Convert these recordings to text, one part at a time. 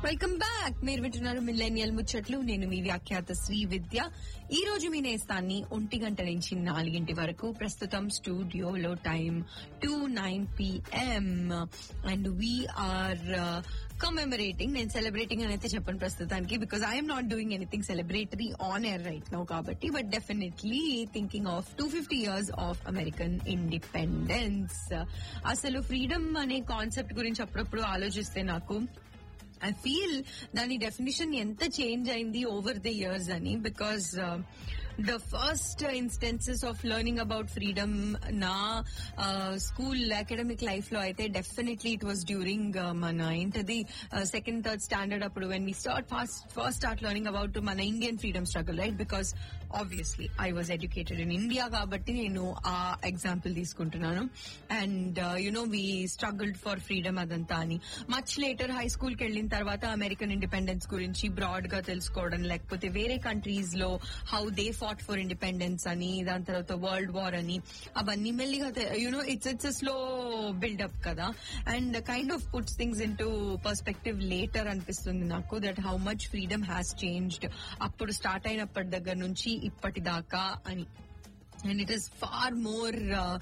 Welcome back. మీరు వింటున్నారు మిల్లెనియల్ ముచ్చట్లు. నేను మీ వ్యాఖ్యాత శ్రీ విద్య. ఈ రోజు మీ నేస్తాన్ని 1 గంట నుంచి 4 గంటల వరకు. ప్రస్తుతం స్టూడియోలో టైం 2:09 PM అండ్ వీఆర్ కమెమరేటింగ్. నేను సెలబ్రేటింగ్ అని అయితే చెప్పను ప్రస్తుతానికి, because I'm not doing anything celebratory on air right now కాబట్టి, but definitely thinking of 250 years of American independence. అసలు ఫ్రీడమ్ అనే కాన్సెప్ట్ గురించి అప్పుడప్పుడు ఆలోచిస్తే నాకు ఐ ఫీల్ దాని డెఫినేషన్ ఎంత చేంజ్ అయింది ఓవర్ ద ఇయర్స్ అని. Because the first instances of learning about freedom నా స్కూల్ అకాడమిక్ లైఫ్ లో అయితే డెఫినెట్లీ ఇట్ వాస్ డ్యూరింగ్ మన ఏంటది సెకండ్ థర్డ్ స్టాండర్డ్ అప్పుడు, when we start learning about మన Indian freedom struggle, right? Because obviously I was educated in India కాబట్టి నేను ఆ ఎగ్జాంపుల్ తీసుకుంటున్నాను. And you know we struggled for freedom అదంతా అని. మచ్ లేటర్ హై స్కూల్ కి వెళ్ళిన తర్వాత అమెరికన్ ఇండిపెండెన్స్ గురించి బ్రాడ్ గా తెలుసుకోవడం, లేకపోతే వేరే కంట్రీస్ లో how they fought for independence అని, దాని తర్వాత వరల్డ్ వార్ అని, అవన్నీ మెల్లిగా యునో ఇట్స్ స్లో బిల్డప్ కదా. And kind of puts things in to perspective later అనిపిస్తుంది నాకు, that how much freedom has changed అప్పుడు స్టార్ట్ అయినప్పటి దగ్గర నుంచి ఇప్పటిదాకా అని. And it is far more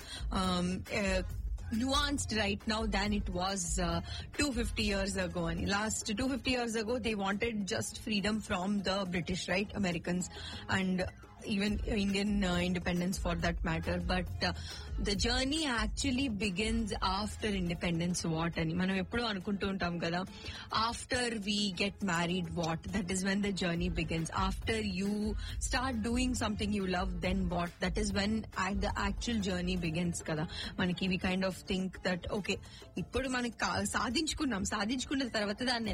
nuanced right now than it was 250 years ago. And last 250 years ago they wanted just freedom from the British, right? Americans, and even Indian independence for that matter. But the journey actually begins after independence. What ani manam eppudu anukuntu untam kada, after we get married, what, that is when the journey begins. After you start doing something you love, then what, that is when the actual journey begins kada. Manaki we kind of think that okay, ippudu manaki సాధించుకున్న తర్వాత దాన్ని